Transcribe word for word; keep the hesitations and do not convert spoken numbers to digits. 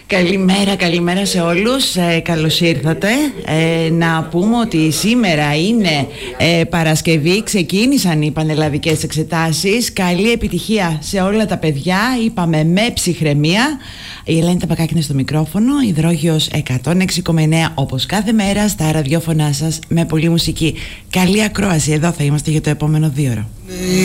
Καλημέρα, καλημέρα σε όλους, ε, καλώς ήρθατε. ε, Να πούμε ότι σήμερα είναι ε, Παρασκευή, ξεκίνησαν οι πανελλαδικές εξετάσεις. Καλή επιτυχία σε όλα τα παιδιά, είπαμε με ψυχραιμία. Η Ελένη Ταπακάκη είναι στο μικρόφωνο, Υδρόγειος εκατόν έξι κόμμα εννέα, όπως κάθε μέρα στα ραδιόφωνά σας με πολλή μουσική. Καλή ακρόαση, εδώ θα είμαστε για το επόμενο δύο ώρο.